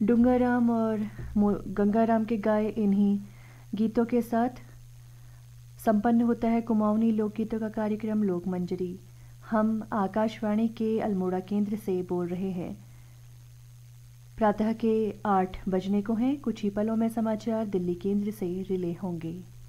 डूंगाराम और गंगाराम के गाए इन्हीं गीतों के साथ संपन्न होता है कुमाऊनी लोकगीतों का कार्यक्रम लोकमंजरी। हम आकाशवाणी के अल्मोड़ा केंद्र से बोल रहे हैं। प्रातः के 8 बजने को हैं। कुछ ही पलों में समाचार दिल्ली केंद्र से रिले होंगे।